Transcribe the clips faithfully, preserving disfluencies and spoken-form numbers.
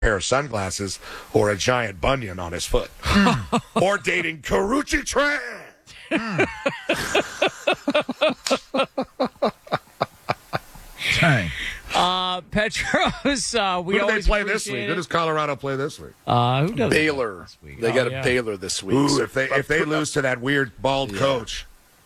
pair of sunglasses or a giant bunion on his foot. Or dating Karuchi Tran. Dang. Uh, Petros, uh, we Who do they always play this week? appreciate Who it. does Colorado play this week? Uh, who does Baylor. this week? They Oh, got a yeah. Baylor this week. Ooh, So- if they if they lose to that weird bald Yeah. coach.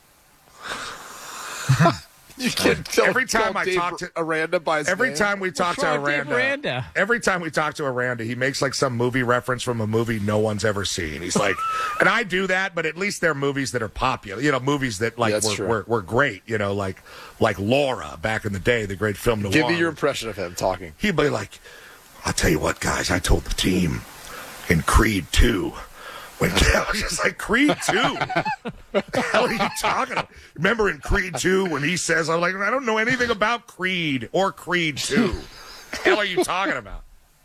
You can't tell, Every time tell I Dave talk to- Aranda by his Every name. time we talk What's to wrong with Dave Aranda, Aranda? every time we talk to Aranda, he makes like some movie reference from a movie no one's ever seen. He's like, and I do that, but at least they're movies that are popular. You know, movies that like Yeah, that's were, true. were were great. You know, like like Laura back in the day, the great film noir. Give me your impression of him talking. He'd be like, I'll tell you what, guys, I told the team in Creed two. When I was just like, Creed two? What the hell are you talking about? Remember in Creed two when he says, I'm like, I don't know anything about Creed or Creed two. What the hell are you talking about?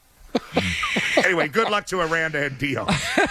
Anyway, good luck to Aranda and Dion.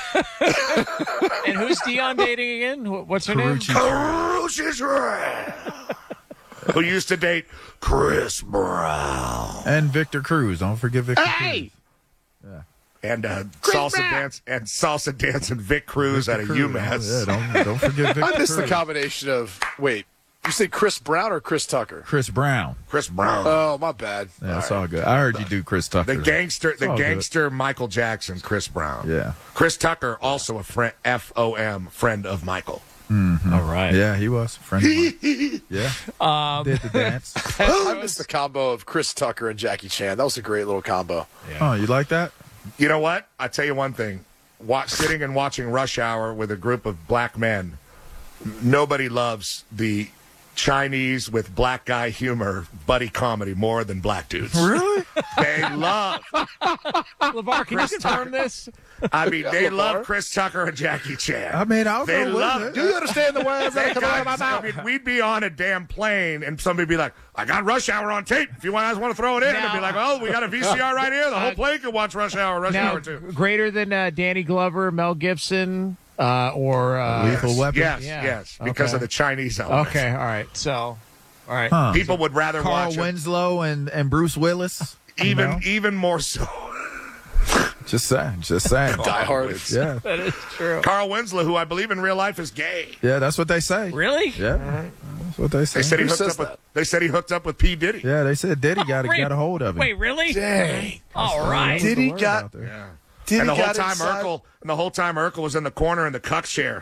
And who's Dion dating again? Wh- What's her name? Karuchi Tran, who used to date Chris Brown. And Victor Cruz. Don't forget Victor Cruz. And uh, salsa dance and salsa dance and Vic Cruz out of Cruz. UMass. Yeah, don't, don't forget Victor I missed the Cruz. combination of, wait, you say Chris Brown or Chris Tucker? Chris Brown. Chris Brown. Oh, my bad. Yeah, it's all good. I heard you do Chris Tucker. The gangster, the all good. gangster Michael Jackson, Chris Brown. Yeah. Chris Tucker, also a friend, F O M, friend of Michael. All right. Yeah, he was a friend of mine. Yeah. Um, Did the dance. I missed the combo of Chris Tucker and Jackie Chan. That was a great little combo. Oh, you like that? You know what? I tell you one thing. Watch, sitting and watching Rush Hour with a group of black men, nobody loves the Chinese with black guy humor buddy comedy more than black dudes. Really? They love. LeVar, can you confirm this? I mean, they LeVar? love Chris Tucker and Jackie Chan. I mean, I'll They go with love- it. Do you understand the words that They are coming out of my guys, I mouth? mean, we'd be on a damn plane, and somebody would be like, "I got Rush Hour on tape. If you guys want to throw it in," and I'd be Now- like, "Oh, we got a V C R right here. The whole plane can watch Rush Hour, Rush Now, Hour too." greater than uh, Danny Glover, Mel Gibson, uh, or uh, Lethal Weapon? Yes, Yeah. yes, because Okay. of the Chinese element. Okay, all right. So, all right. Huh. People would rather Carl watch it, Winslow and, and Bruce Willis. you even know? even more so. Just saying. Just saying. Die Hard. Yeah. That is true. Carl Winslow, who I believe in real life is gay. Yeah, that's what they say. Really? Yeah. That's what they say. They said he Who hooked says up with. that? They said he hooked up with P Diddy. Yeah, they said Diddy got, Wait, got a hold of him. Wait, really? Dang. All right. Did he Word got- out there. Yeah. Did And the he whole got time inside? Urkel, and the whole time Urkel was in the corner in the cuck chair.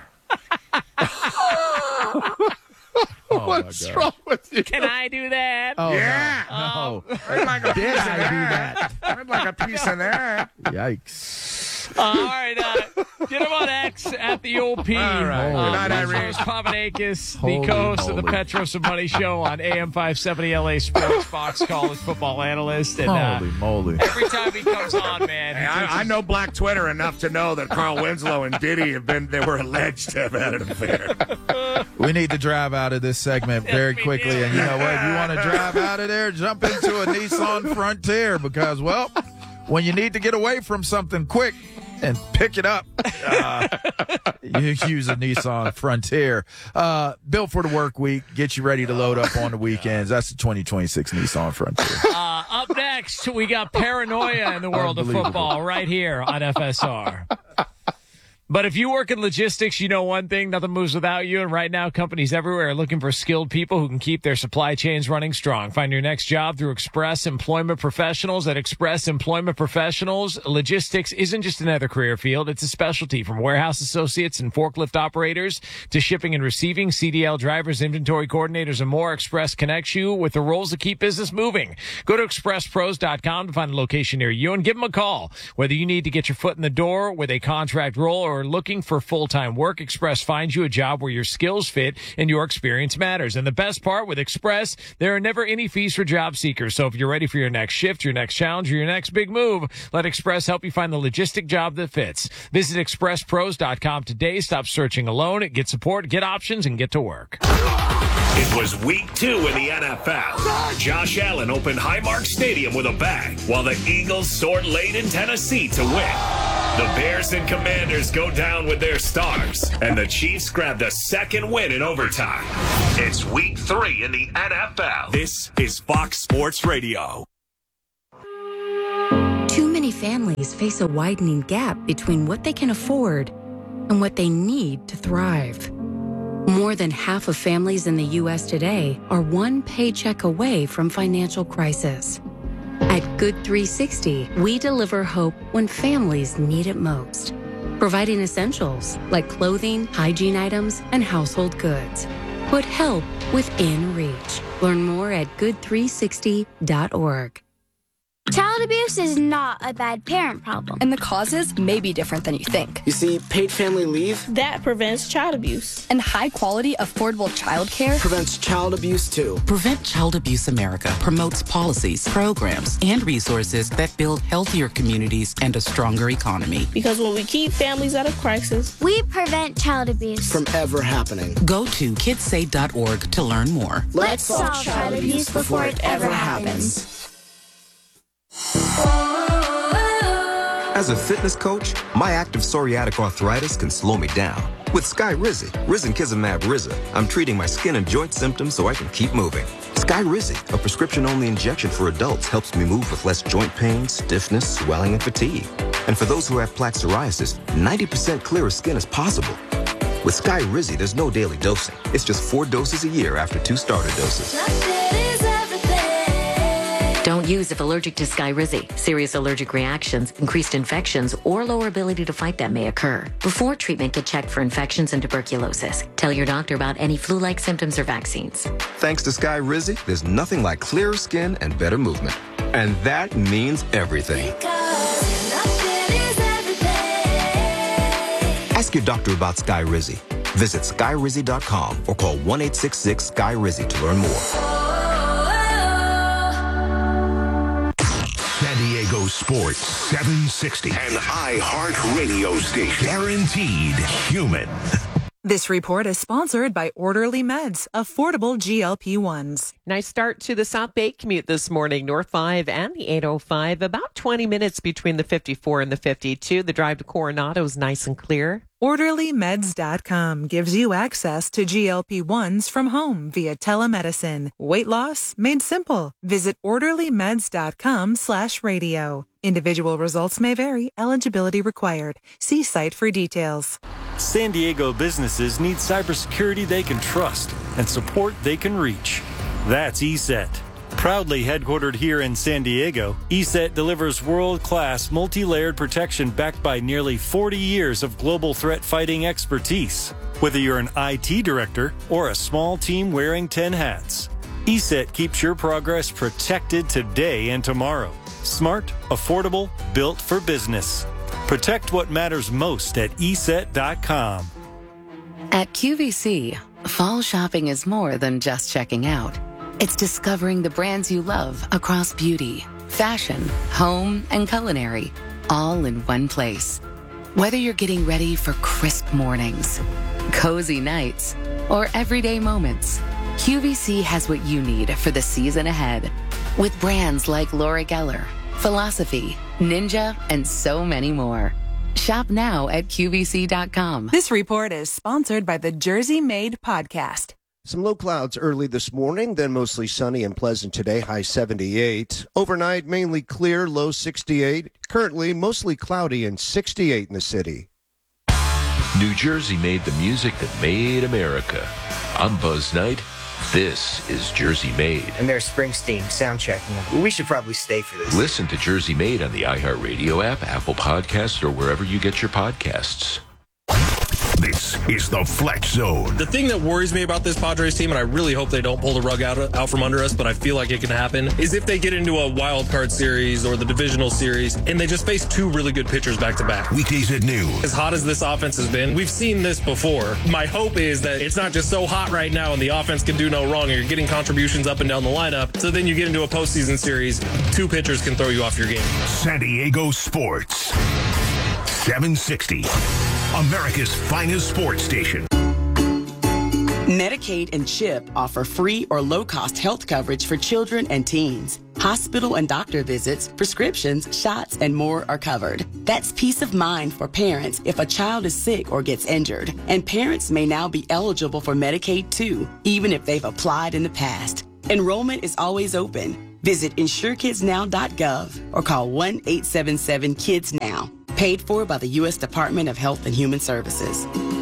Oh, What's my God. wrong with you? Can I do that? Oh, Yeah. no. no. I'd like a Did piece of I do that. I'd like a piece of that. Yikes. Uh, all right. Uh, get him on X at the O P. All right. Uh, Good night, Petros Irene. Papadakis, the Holy co-host of the moly. Petros and Money Show on A M five seventy L A Sports, Fox college football analyst. And uh, Holy moly. every time he comes on, man, he Hey, takes I, I his- know Black Twitter enough to know that Carl Winslow and Diddy have been. They were alleged to have had an affair. We need to drive out of this segment very we quickly. do. And you know what? If you want to drive out of there, jump into a Nissan Frontier because, well, when you need to get away from something quick and pick it up, uh, you use a Nissan Frontier. Uh, built for the work week. Get you ready to load up on the weekends. That's the twenty twenty-six Nissan Frontier. Uh, up next, we got paranoia in the world of Unbelievable. football right here on F S R. But if you work in logistics, you know one thing, nothing moves without you. And right now, companies everywhere are looking for skilled people who can keep their supply chains running strong. Find your next job through Express Employment Professionals. At Express Employment Professionals, logistics isn't just another career field. It's a specialty, from warehouse associates and forklift operators to shipping and receiving, C D L drivers, inventory coordinators, and more. Express connects you with the roles that keep business moving. Go to express pros dot com to find a location near you and give them a call. Whether you need to get your foot in the door with a contract role or looking for full-time work, Express finds you a job where your skills fit and your experience matters. And the best part with Express, there are never any fees for job seekers. So if you're ready for your next shift, your next challenge, or your next big move, let Express help you find the logistic job that fits. Visit express pros dot com today. Stop searching alone. Get support, get options, and get to work. It was week two in the N F L. Josh Allen opened Highmark Stadium with a bang, while the Eagles soared late in Tennessee to win. The Bears and Commanders go down with their stars, and the Chiefs grabbed a second win in overtime. It's week three in the N F L. This is Fox Sports Radio. Too many families face a widening gap between what they can afford and what they need to thrive. More than half of families in the U S today are one paycheck away from financial crisis. At Good three sixty, we deliver hope when families need it most, providing essentials like clothing, hygiene items, and household goods. Put help within reach. Learn more at good three sixty dot org. Child abuse is not a bad parent problem. And the causes may be different than you think. You see, paid family leave That prevents child abuse. And high-quality, affordable childcare prevents child abuse, too. Prevent Child Abuse America promotes policies, programs, and resources that build healthier communities and a stronger economy. Because when we keep families out of crisis, we prevent child abuse from ever happening. Go to kids say dot org to learn more. Let's solve child abuse before it ever happens. As a fitness coach, my active psoriatic arthritis can slow me down. With Skyrizi, Risankizumab Riza, I'm treating my skin and joint symptoms so I can keep moving. Skyrizi, a prescription-only injection for adults, helps me move with less joint pain, stiffness, swelling, and fatigue. And for those who have plaque psoriasis, ninety percent clearer skin is possible. With Skyrizi, there's no daily dosing. It's just four doses a year after two starter doses. Don't use if allergic to Skyrizi. Serious allergic reactions, increased infections, or lower ability to fight them may occur. Before treatment, get checked for infections and tuberculosis. Tell your doctor about any flu-like symptoms or vaccines. Thanks to Skyrizi, there's nothing like clearer skin and better movement. And that means everything. Ask your doctor about Skyrizi. Visit Skyrizi dot com or call one eight six six Sky Rizi to learn more. San Diego Sports seven sixty. An iHeart radio station. Guaranteed human. This report is sponsored by Orderly Meds, affordable G L P ones. Nice start to the South Bay commute this morning, North five and the eight oh five. About twenty minutes between the fifty-four and the fifty-two. The drive to Coronado is nice and clear. Orderly Meds dot com gives you access to G L P ones from home via telemedicine. Weight loss made simple. Visit Orderly Meds dot com slash radio. Individual results may vary. Eligibility required. See site for details. San Diego businesses need cybersecurity they can trust and support they can reach. That's E S E T. Proudly headquartered here in San Diego, E S E T delivers world-class multi-layered protection backed by nearly forty years of global threat fighting expertise. Whether you're an I T director or a small team wearing ten hats, E S E T keeps your progress protected today and tomorrow. Smart, affordable, built for business. Protect what matters most at E S E T dot com. At Q V C, fall shopping is more than just checking out. It's discovering the brands you love across beauty, fashion, home, and culinary, all in one place. Whether you're getting ready for crisp mornings, cozy nights, or everyday moments, Q V C has what you need for the season ahead. With brands like Laura Geller, Philosophy, Ninja, and so many more. Shop now at Q V C dot com. This report is sponsored by the Jersey Made Podcast. Some low clouds early this morning, then mostly sunny and pleasant today, high seventy-eight. Overnight, mainly clear, low sixty-eight. Currently, mostly cloudy and sixty-eight in the city. New Jersey made the music that made America. I'm Buzz Knight. This is Jersey Made. And there's Springsteen sound checking. We should probably stay for this. Listen to Jersey Made on the iHeartRadio app, Apple Podcasts, or wherever you get your podcasts. This is the Flex Zone. The thing that worries me about this Padres team, and I really hope they don't pull the rug out, out from under us, but I feel like it can happen, is if they get into a wild card series or the divisional series and they just face two really good pitchers back to back. Weekdays at noon. As hot as this offense has been, we've seen this before. My hope is that it's not just so hot right now and the offense can do no wrong and you're getting contributions up and down the lineup. So then you get into a postseason series, two pitchers can throw you off your game. San Diego Sports. seven sixty. America's finest sports station. Medicaid and CHIP offer free or low-cost health coverage for children and teens. Hospital and doctor visits, prescriptions, shots, and more are covered. That's peace of mind for parents if a child is sick or gets injured. And parents may now be eligible for Medicaid too, even if they've applied in the past. Enrollment is always open. Visit insure kids now dot gov or call one eight seven seven kids now. Paid for by the U S Department of Health and Human Services.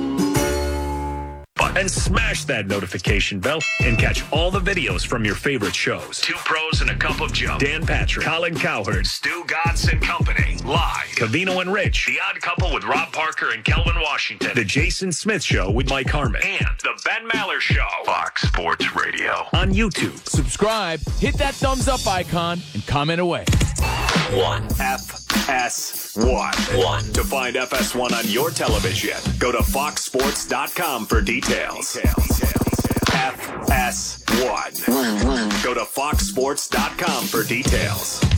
And smash that notification bell and catch all the videos from your favorite shows. Two Pros and a Cup of Joe. Dan Patrick, Colin Cowherd, Stu Gatz and Company. Live. Cavino and Rich. The Odd Couple with Rob Parker and Kelvin Washington. The Jason Smith Show with Mike Harmon. And The Ben Maller Show. Fox Sports Radio. On YouTube. Subscribe, hit that thumbs up icon, and comment away. One. F S one. One. To find F S one on your television, go to fox sports dot com for details. Details. F S one. Go to fox sports dot com for details.